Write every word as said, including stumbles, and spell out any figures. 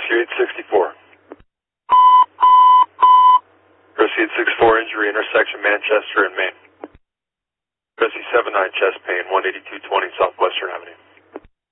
Rescue eight sixty-four. Rescue eight sixty-four, injury, intersection Manchester and Main. Rescue seven nine, chest pain, one eighty-two twenty Southwestern Avenue.